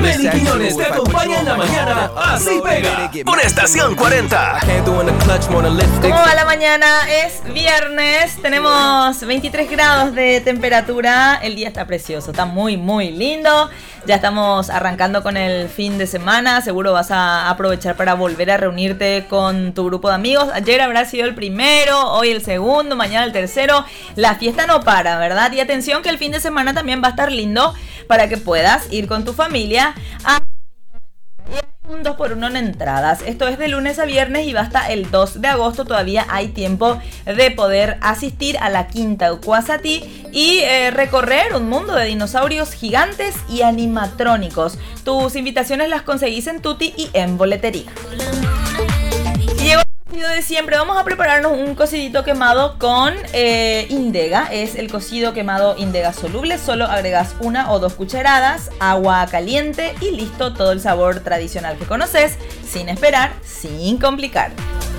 Meli Quiñones te acompaña en la mañana. Así pega. Por Estación 40. ¿Cómo va la mañana? Es viernes. Tenemos 23 grados de temperatura. El día está precioso. Está muy, muy lindo. Ya estamos arrancando con el fin de semana. Seguro vas a aprovechar para volver a reunirte con tu grupo de amigos. Ayer habrá sido el primero, hoy el segundo, mañana el tercero. La fiesta no para, ¿verdad? Y atención que el fin de semana también va a estar lindo para que puedas ir con tu familia a un 2x1 en entradas. Esto es de lunes a viernes y va hasta el 2 de agosto. Todavía hay tiempo de poder asistir a la Quinta Ucuazatí y recorrer un mundo de dinosaurios gigantes y animatrónicos. Tus invitaciones las conseguís en Tutti y en boletería. Llegó el cocido de siempre. Vamos a prepararnos un cocidito quemado con Indega. Es el cocido quemado Indega soluble. Solo agregas 1 o 2 cucharadas, agua caliente y listo. Todo el sabor tradicional que conoces, sin esperar, sin complicar.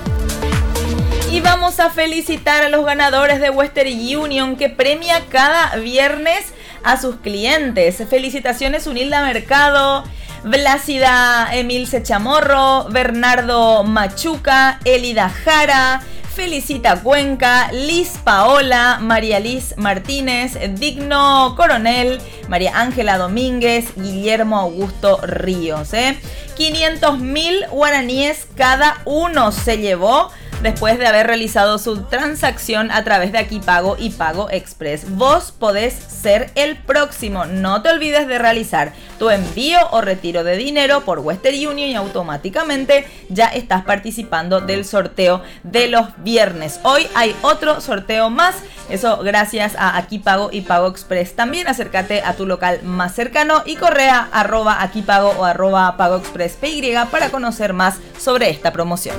Y vamos a felicitar a los ganadores de Western Union, que premia cada viernes a sus clientes. Felicitaciones Unilda Mercado, Blácida Emilce Chamorro, Bernardo Machuca, Elida Jara, Felicita Cuenca, Liz Paola, María Liz Martínez, Digno Coronel, María Ángela Domínguez, Guillermo Augusto Ríos. 500.000 guaraníes cada uno se llevó después de haber realizado su transacción a través de Aquí Pago y Pago Express. Vos podés ser el próximo. No te olvides de realizar tu envío o retiro de dinero por Western Union y automáticamente ya estás participando del sorteo de los viernes. Hoy hay otro sorteo más. Eso gracias a Aquí Pago y Pago Express. También acércate a tu local más cercano y corre a @aquipago o @pagoexpresspy para conocer más sobre esta promoción.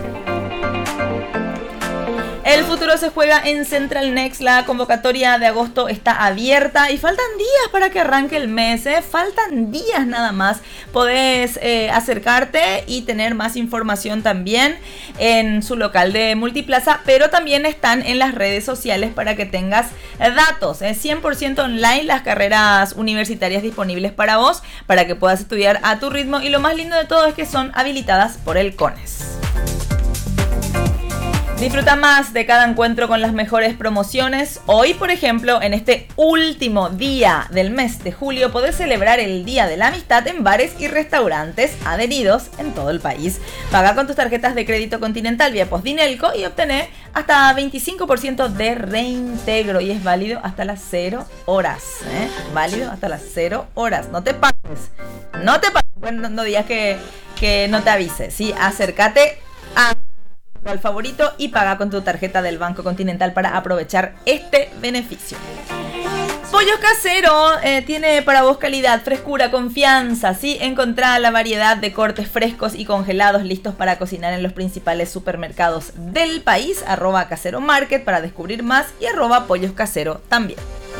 El futuro se juega en Central Next. La convocatoria de agosto está abierta y faltan días para que arranque el mes. Faltan días nada más. Podés acercarte y tener más información también en su local de Multiplaza, pero también están en las redes sociales para que tengas datos. 100% online las carreras universitarias disponibles para vos, para que puedas estudiar a tu ritmo, y lo más lindo de todo es que son habilitadas por el CONES. Disfruta más de cada encuentro con las mejores promociones. Hoy, por ejemplo, en este último día del mes de julio, podés celebrar el Día de la Amistad en bares y restaurantes adheridos en todo el país. Paga con tus tarjetas de crédito Continental vía Postdinelco y obtener hasta 25% de reintegro. Y es válido hasta las 0 horas. Válido hasta las 0 horas. No te pases. No te pases. Bueno, no digas que no te avise. Sí, acércate al favorito y paga con tu tarjeta del Banco Continental para aprovechar este beneficio. Pollos Casero tiene para vos calidad, frescura, confianza, ¿sí? Encontrá la variedad de cortes frescos y congelados listos para cocinar en los principales supermercados del país. @Casero Market para descubrir más y @Pollos Casero también.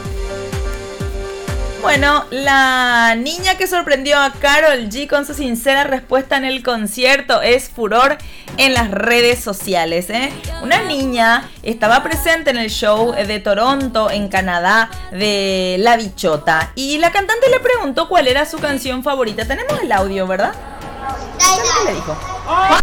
Bueno, la niña que sorprendió a Karol G con su sincera respuesta en el concierto es furor en las redes sociales. Una niña estaba presente en el show de Toronto, en Canadá, de La Bichota, y la cantante le preguntó cuál era su canción favorita. Tenemos el audio, ¿verdad? ¿Qué le dijo?